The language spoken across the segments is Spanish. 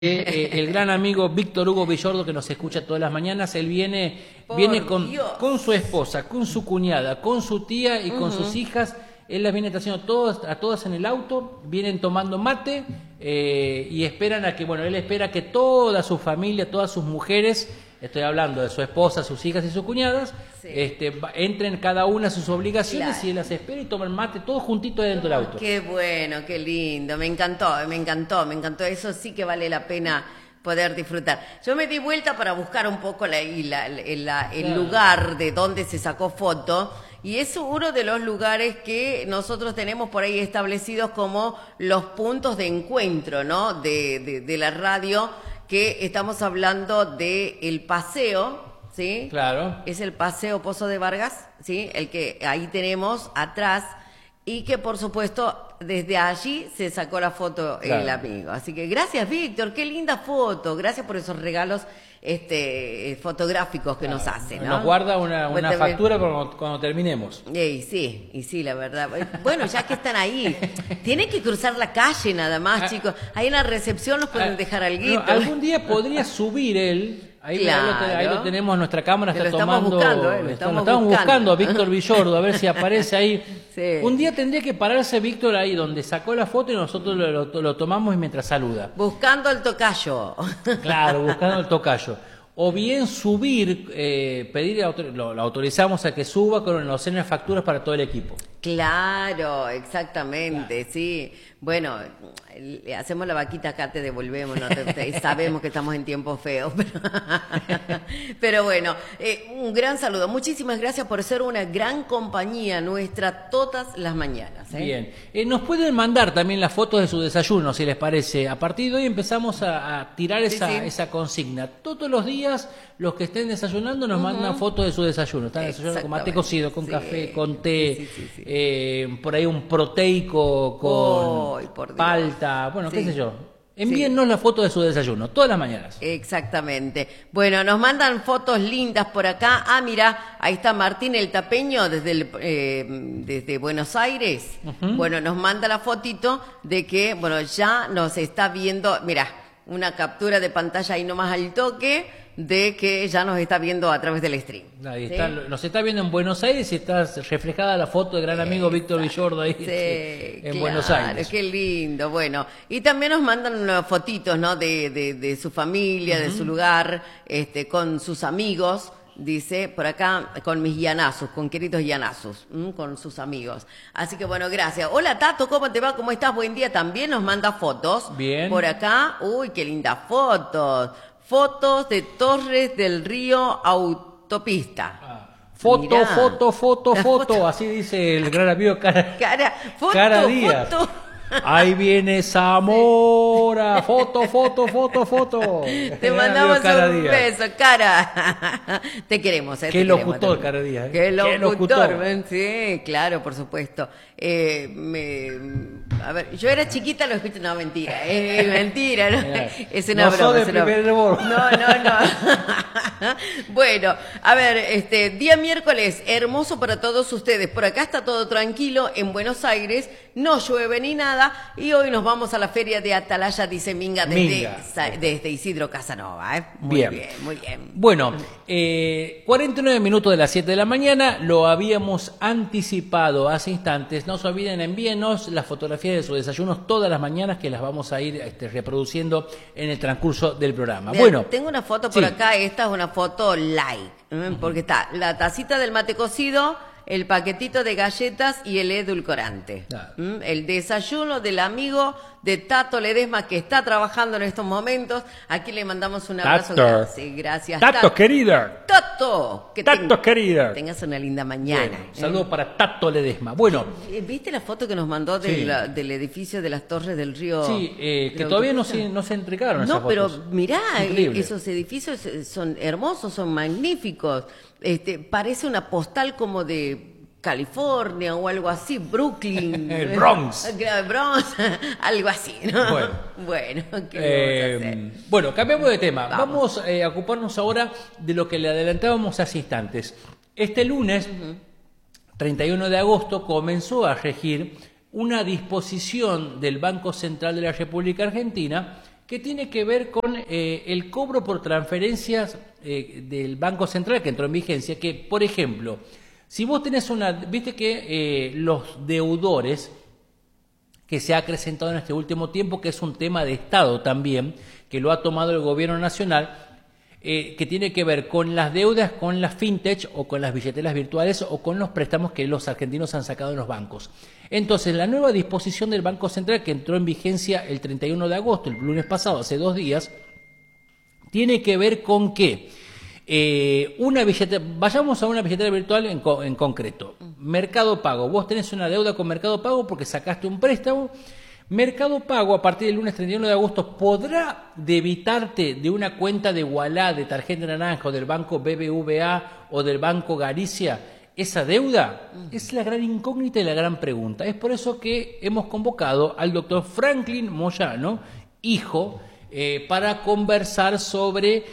El gran amigo Víctor Hugo Villordo, que nos escucha todas las mañanas, él viene con su esposa, con su cuñada, con su tía y con sus hijas. Él las viene trayendo a todas en el auto, vienen tomando mate y esperan a que, él espera que toda su familia, todas sus mujeres, estoy hablando de su esposa, sus hijas y sus cuñadas, entren cada una a sus obligaciones y él las espera y toman mate todos juntitos dentro del auto. Qué bueno, qué lindo, me encantó, eso sí que vale la pena poder disfrutar. Yo me di vuelta para buscar un poco el lugar de donde se sacó foto, y es uno de los lugares que nosotros tenemos por ahí establecidos como los puntos de encuentro, ¿no? De la radio, que estamos hablando de el paseo, ¿sí? Claro. Es el Paseo Pozo de Vargas, ¿sí? El que ahí tenemos atrás, y que por supuesto desde allí se sacó la foto el amigo. Así que gracias, Víctor, qué linda foto, gracias por esos regalos fotográficos que nos hacen, ¿no? Nos guarda una factura cuando terminemos. Y sí, la verdad. Bueno, ya que están ahí, tienen que cruzar la calle nada más, chicos. Ahí en la recepción nos pueden dejar alguito. No, algún día podría subir él. Ahí lo tenemos en nuestra cámara, está tomando. Lo estamos buscando a Víctor Villordo, a ver si aparece ahí. Sí. Un día tendría que pararse Víctor ahí donde sacó la foto y nosotros lo tomamos mientras saluda. Buscando el tocayo. Claro, buscando el tocayo. O bien subir, pedir, lo autorizamos a que suba con los de facturas para todo el equipo. Claro, exactamente, sí. Bueno, le hacemos la vaquita acá, te devolvemos, ¿no? Sabemos que estamos en tiempos feos, pero bueno, un gran saludo. Muchísimas gracias por ser una gran compañía nuestra todas las mañanas. Bien, nos pueden mandar también las fotos de su desayuno, si les parece. A partir de hoy empezamos a tirar esa consigna. Todos los días los que estén desayunando nos mandan fotos de su desayuno. Están desayunando con mate cocido, con café, con té, por ahí un proteico con palta, qué sé yo. Envíennos la foto de su desayuno, todas las mañanas. Exactamente. Bueno, nos mandan fotos lindas por acá. Ah, mira, ahí está Martín el Tapeño desde Buenos Aires. Bueno, nos manda la fotito de que, ya nos está viendo, mira, una captura de pantalla ahí nomás al toque, de que ya nos está viendo a través del stream. Ahí está, nos está viendo en Buenos Aires y está reflejada la foto del gran amigo Víctor Villordo ahí en Buenos Aires. Qué lindo, bueno. Y también nos mandan fotitos, ¿no? De su familia, de su lugar, con sus amigos. Dice, por acá, con mis llanazos, con queridos llanazos, con sus amigos. Así que gracias. Hola Tato, ¿cómo te va? ¿Cómo estás? Buen día. También nos manda fotos. Bien. Por acá, uy, qué lindas fotos. Fotos de Torres del Río Autopista. Foto, así dice el gran amigo Cara Díaz. Ahí viene Zamora, foto. Te mandamos un beso, Cara. Te queremos, Qué locutor, Cara Díaz. Qué locutor. Sí, claro, por supuesto. A ver, yo era chiquita, lo escuché, no, mentira, mentira, ¿no? Es una broma. No. Bueno, a ver, día miércoles, hermoso para todos ustedes. Por acá está todo tranquilo, en Buenos Aires, no llueve ni nada, y hoy nos vamos a la feria de Atalaya, dice Minga, desde Isidro Casanova, Muy bien. Bueno, 49 minutos de las 7 de la mañana, lo habíamos anticipado hace instantes. No se olviden, envíenos las fotografías de sus desayunos todas las mañanas, que las vamos a ir reproduciendo en el transcurso del programa. Bien, tengo una foto por acá, esta es una foto like, porque está la tacita del mate cocido, el paquetito de galletas y el edulcorante. El desayuno del amigo de Tato Ledesma, que está trabajando en estos momentos. Aquí le mandamos un abrazo. Gracias. Tato querida. Tato querida. Tengas una linda mañana. Saludos para Tato Ledesma. Bueno. ¿Viste la foto que nos mandó del edificio de las Torres del Río? Sí, que todavía no se entregaron esas fotos. No, pero mirá, esos edificios son hermosos, son magníficos. Parece una postal como de California o algo así, Brooklyn. El Bronx. Algo así, ¿no? Bueno, ¿qué vamos a hacer? Bueno, cambiamos de tema. Vamos a ocuparnos ahora de lo que le adelantábamos hace instantes. Este lunes, 31 de agosto, comenzó a regir una disposición del Banco Central de la República Argentina que tiene que ver con el cobro por transferencias del Banco Central que entró en vigencia, que, por ejemplo, si vos tenés viste que los deudores, que se ha acrecentado en este último tiempo, que es un tema de Estado también, que lo ha tomado el gobierno nacional, que tiene que ver con las deudas con las fintech o con las billeteras virtuales o con los préstamos que los argentinos han sacado en los bancos. Entonces, la nueva disposición del Banco Central, que entró en vigencia el 31 de agosto, el lunes pasado, hace 2 días, tiene que ver con que vayamos a una billetera virtual en concreto. Mercado Pago. Vos tenés una deuda con Mercado Pago porque sacaste un préstamo. Mercado Pago, a partir del lunes 31 de agosto, podrá debitarte de una cuenta de Ualá, de tarjeta naranja, o del banco BBVA o del banco Galicia esa deuda. Es la gran incógnita y la gran pregunta. Es por eso que hemos convocado al doctor Franklin Moyano, hijo, para conversar sobre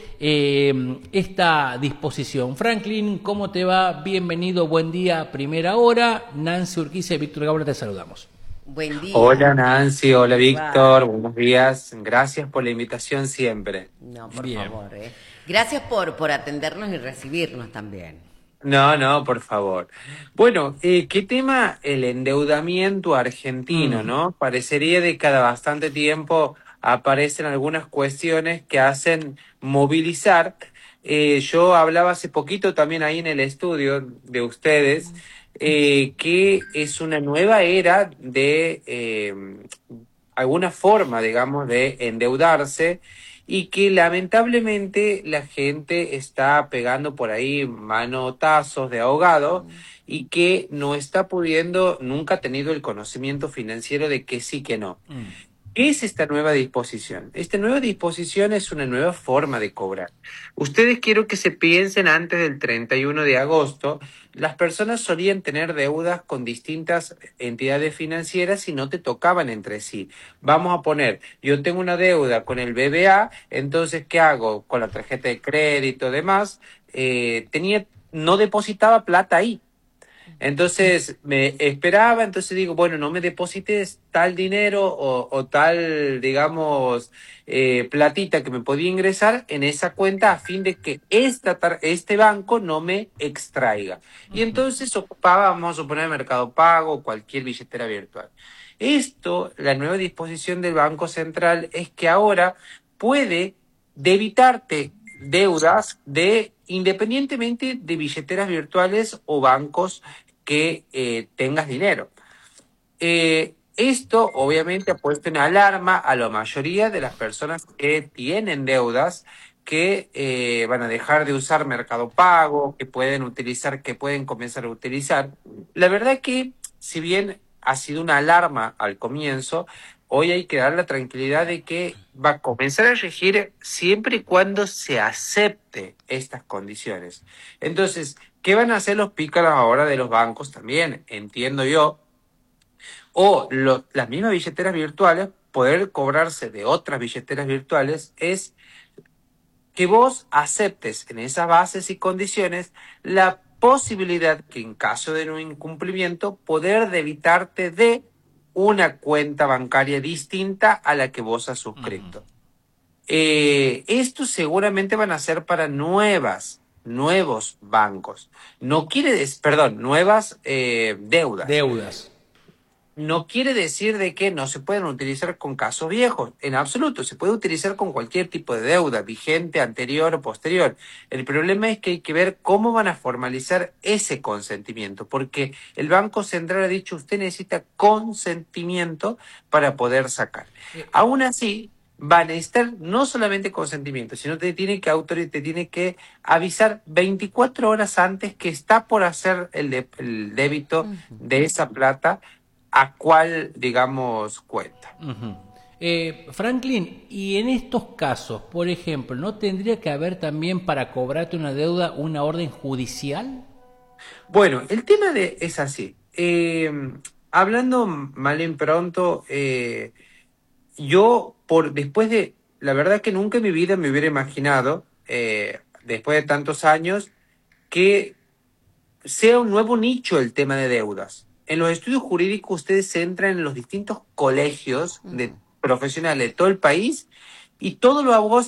esta disposición. Franklin, ¿cómo te va? Bienvenido, buen día, primera hora. Nancy Urquiza y Víctor Gauna, te saludamos. Buen día. Hola Nancy, hola Víctor, buenos días. Gracias por la invitación siempre. No, por favor. Gracias por atendernos y recibirnos también. No, por favor. Bueno, ¿qué tema? El endeudamiento argentino, ¿no? Parecería de cada bastante tiempo aparecen algunas cuestiones que hacen movilizar. Yo hablaba hace poquito también ahí en el estudio de ustedes, que es una nueva era de alguna forma, digamos, de endeudarse y que lamentablemente la gente está pegando por ahí manotazos de ahogado y que no está pudiendo, nunca ha tenido el conocimiento financiero de que sí, que no. ¿Qué es esta nueva disposición? Esta nueva disposición es una nueva forma de cobrar. Ustedes quiero que se piensen antes del 31 de agosto, las personas solían tener deudas con distintas entidades financieras y no te tocaban entre sí. Vamos a poner, yo tengo una deuda con el BBA, entonces, ¿qué hago? Con la tarjeta de crédito, demás, no depositaba plata ahí. Entonces me esperaba, entonces digo, bueno, no me deposites tal dinero o tal, digamos, platita que me podía ingresar en esa cuenta a fin de que este banco no me extraiga. Y entonces ocupaba, vamos a suponer, Mercado Pago o cualquier billetera virtual. La nueva disposición del Banco Central es que ahora puede debitarte deudas independientemente de billeteras virtuales o bancos que tengas dinero. Esto obviamente ha puesto en alarma a la mayoría de las personas que tienen deudas, que van a dejar de usar Mercado Pago, que pueden comenzar a utilizar. La verdad que, si bien ha sido una alarma al comienzo, hoy hay que dar la tranquilidad de que va a comenzar a regir siempre y cuando se acepte estas condiciones. Entonces, ¿qué van a hacer los pícaros ahora de los bancos también? Entiendo yo. O las mismas billeteras virtuales, poder cobrarse de otras billeteras virtuales, es que vos aceptes en esas bases y condiciones la posibilidad que en caso de un incumplimiento poder debitarte de una cuenta bancaria distinta a la que vos has suscrito. Esto seguramente van a ser para nuevos bancos. Nuevas deudas. No quiere decir de que no se pueden utilizar con casos viejos, en absoluto, se puede utilizar con cualquier tipo de deuda, vigente, anterior o posterior. El problema es que hay que ver cómo van a formalizar ese consentimiento, porque el Banco Central ha dicho, usted necesita consentimiento para poder sacar. Aún así, va a necesitar no solamente consentimiento, sino te tiene que avisar 24 horas antes que está por hacer el débito de esa plata, a cuál, digamos, cuenta. Franklin, y en estos casos, por ejemplo, ¿no tendría que haber también para cobrarte una deuda una orden judicial? Bueno, el tema es así. Hablando mal en pronto, la verdad que nunca en mi vida me hubiera imaginado, después de tantos años, que sea un nuevo nicho el tema de deudas. En los estudios jurídicos ustedes se entran en los distintos colegios de profesionales de todo el país y todo lo a vos